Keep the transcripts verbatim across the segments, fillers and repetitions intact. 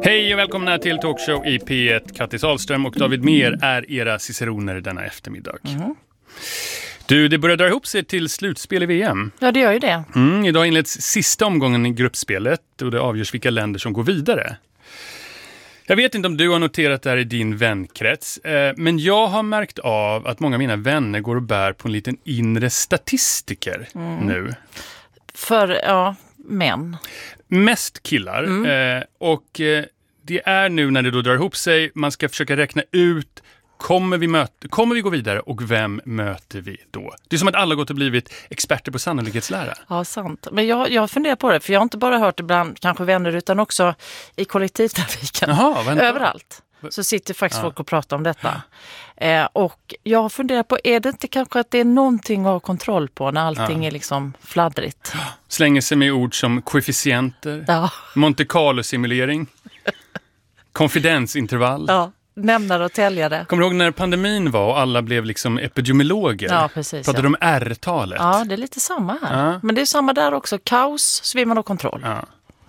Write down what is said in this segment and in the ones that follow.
Hej och välkomna till Talkshow i P ett. Kattis Ahlström och David Mer är era ciceroner denna eftermiddag. Mm. Du, det börjar dra ihop sig till slutspel i V M. Ja, det gör ju det. Mm, idag inleds sista omgången i gruppspelet och det avgörs vilka länder som går vidare. Jag vet inte om du har noterat det här i din vänkrets, eh, men jag har märkt av att många av mina vänner går och bär på en liten inre statistiker mm. nu. För, ja, män. Mest killar. Mm. Eh, och eh, det är nu när det då drar ihop sig, man ska försöka räkna ut, kommer vi, möta, kommer vi gå vidare och vem möter vi då? Det är som att alla gått och blivit experter på sannolikhetslära. Ja, sant. Men jag, jag funderar på det, för jag har inte bara hört ibland kanske vänner utan också i kollektivtrafiken. Jaha, överallt. Så sitter faktiskt ja. folk och pratar om detta. Eh, och jag funderar på, är det inte kanske att det är någonting att ha kontroll på när allting ja. är liksom fladdrigt? Slänger sig med ord som koefficienter, ja. Monte Carlo-simulering, konfidensintervall. Ja. Nämnare och täljare. Kommer du ihåg när pandemin var och alla blev liksom epidemiologer? Ja, precis. Pratade ja. om R-talet. Ja, det är lite samma här. Ja. Men det är samma där också. Kaos, så vill man ha kontroll. Ja.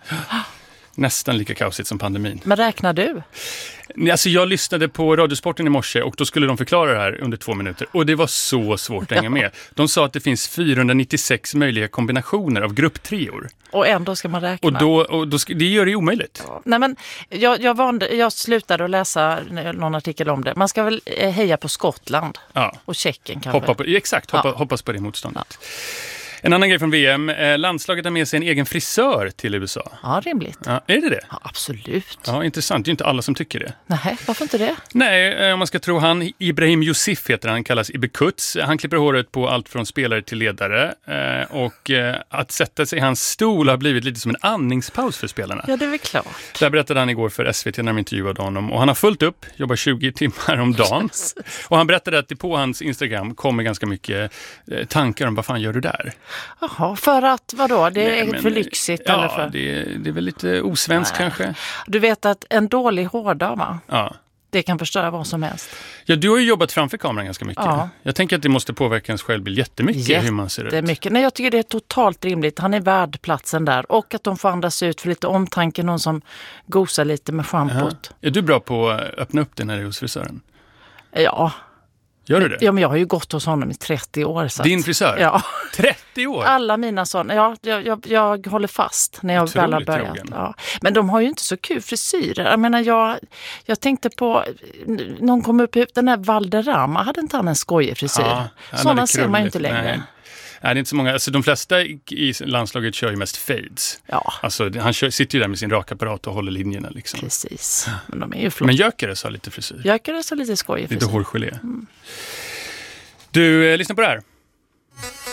Nästan lika kaosigt som pandemin. Men räknar du? Alltså jag lyssnade på Radiosporten i morse och då skulle de förklara det här under två minuter. Och det var så svårt att hänga med. De sa att det finns fyrahundranittiosex möjliga kombinationer av grupptreor. Och ändå ska man räkna. Och, då, och då ska, det gör det omöjligt. Ja. Nej, men jag, jag, vande, jag slutade att läsa någon artikel om det. Man ska väl heja på Skottland ja. och Tjeckien kanske. Hoppa på, exakt, hoppa, ja. hoppas på det motståndet. Ja. En annan grej från V M, eh, landslaget har med sig en egen frisör till U S A. Ja, rimligt. Ja, är det det? Ja, absolut. Ja, intressant. Det är inte alla som tycker det. Nej, varför inte det? Nej, eh, om man ska tro han, Ibrahim Yusuf heter han, kallas Ibbe Kuts. Han klipper håret på allt från spelare till ledare. Eh, och eh, att sätta sig i hans stol har blivit lite som en andningspaus för spelarna. Ja, det är väl klart. Där berättade han igår för S V T när de intervjuade honom. Och han har fullt upp, jobbar tjugo timmar om dagen. Och han berättade att det på hans Instagram kommer ganska mycket eh, tankar om vad fan gör du där? Jaha, för att vadå? Det är Nej, men, för lyxigt? Ja, eller för... det, är, det är väl lite osvenskt kanske. Du vet att en dålig hårdag, va? Ja. Det kan förstöra vad som helst. Ja, du har ju jobbat framför kameran ganska mycket. Ja. Jag tänker att det måste påverka ens självbild jättemycket, jättemycket hur man ser ut. Jättemycket. Nej, jag tycker det är totalt rimligt. Han är värd platsen där. Och att de får andas ut för lite omtanke. Någon som gosar lite med schampot. Ja. Är du bra på att öppna upp det när det är hos frisören? Ja. Gör du det? Ja, men jag har ju gått hos honom i trettio år. Så Din frisör? Ja. trettio år? Alla mina sådana. Ja, jag, jag, jag håller fast när jag väl har börjat. Ja. Men de har ju inte så kul frisyrer. Jag menar, jag, jag tänkte på, någon kom upp ut, den här Valderrama, hade inte han en skojig frisyr? Ja, sådana ser man ju inte längre. Nej. Nej, det är inte så många. Alltså, de flesta i landslaget kör ju mest fades. Ja. Alltså, han kör, sitter ju där med sin rakapparat och håller linjerna. Liksom. Precis. Men de är ju flott. Men Gyökeres har lite frisyr. Gyökeres har lite skojig frisyr. Lite hårgelé. Mm. Du, eh, lyssna på det här.